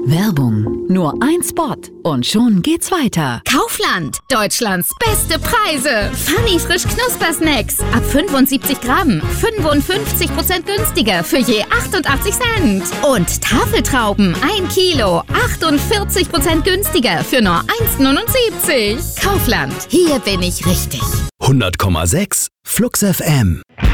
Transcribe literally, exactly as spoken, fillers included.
Werbung. Nur ein Spot und schon geht's weiter. Kaufland. Deutschlands beste Preise. Funny frisch Knuspersnacks. Ab fünfundsiebzig Gramm. fünfundfünfzig Prozent günstiger für je achtundachtzig Cent. Und Tafeltrauben. ein Kilo. achtundvierzig Prozent günstiger für nur eins neunundsiebzig. Kaufland. Hier bin ich richtig. hundert Komma sechs Flux F M.